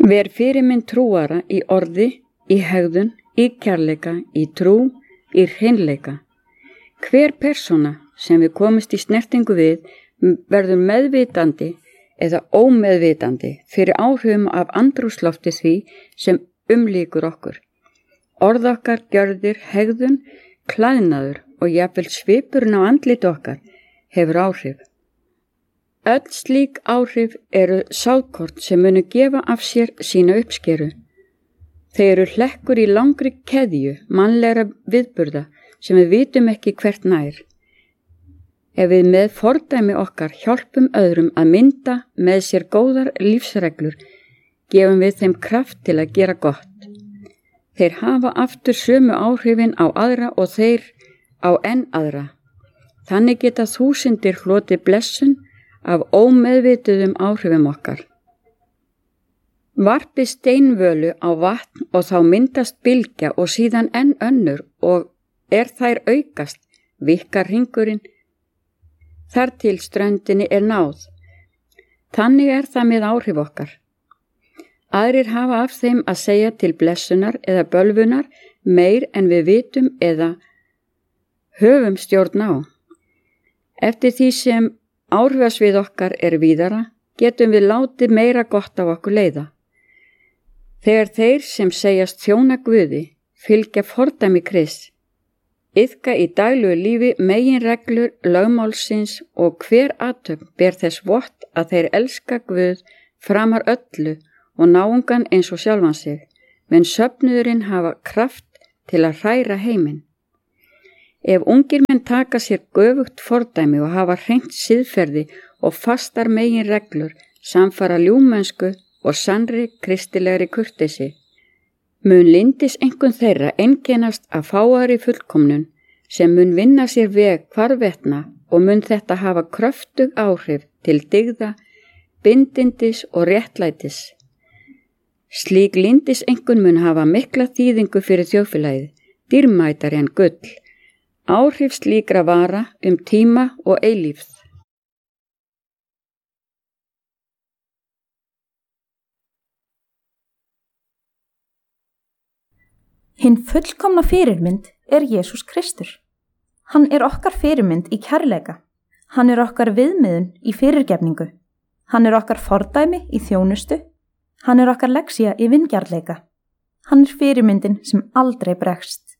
Ver fyrirmynd trúara í orði, í hegðun, í kærleika, í trú, í hreinleika. Hver persóna sem við komumst í snertingu við verður meðvitandi eða ómeðvitandi fyrir áhrifum af andrúmslofti því sem umlíkur okkur. Orð okkar, gjörðir, hegðun, klæðnaður og jafnvel svipurinn á andlit okkar hefur áhrif. Öll slík áhrif eru sáðkort sem munu gefa af sér sína uppskeru. Þeir eru hlekkur í langri keðju mannlegra viðburða sem við vitum ekki hvert nær. Ef við með fordæmi okkar hjálpum öðrum að mynda með sér góðar lífsreglur, gefum við þeim kraft til að gera gott. Þeir hafa aftur sömu áhrifin á aðra og þeir á enn aðra. Þannig geta þúsundir hlotið blessun af ómeðvituðum áhrifum okkar. Varpi steinvölu á vatn og þá myndast bylgja og síðan enn önnur og þær aukast, vikkar hringurinn, þar til ströndinni náð. Þannig það með áhrif okkar. Aðrir hafa af þeim að segja til blessunar eða bölvunar meir en við vitum eða höfum stjórn á. Eftir því sem áhrifasvið okkar víðara, getum við látið meira gott af okkur leiða. Þegar þeir sem segjast þjóna Guði fylgja fordæmi Krists, iðka í daglegu lífi meginreglur lögmálsins og hver athöfn ber þess vott að þeir elska Guð framar öllu og náungan eins og sjálfan sig, menn söfnuðurinn hafa kraft til að hræra heiminn. Ef ungir menn taka sér göfugt fordæmi og hafa hreint siðferði og fastar meginreglur, samfara ljúfmennsku og sannri kristilegri kurteisi, mun lyndis einhvern þeirra einkennast af fáari fullkomnun sem mun vinna sér veg hvarvetna og mun þetta hafa kröftug áhrif til dygða, bindindis og réttlætis. Slík lyndis einhvern mun hafa mikla þýðingu fyrir þjóðfélagið, dýrmætari en gull, áhrif slíkra vara tíma og eilífð. Hinn fullkomna fyrirmynd Jesús Kristur. Hann okkar fyrirmynd í kærleika. Hann okkar viðmiðun í fyrirgefningu. Hann okkar fordæmi í þjónustu. Hann okkar lexía í vingjarnleika. Hann fyrirmyndin sem aldrei bregst.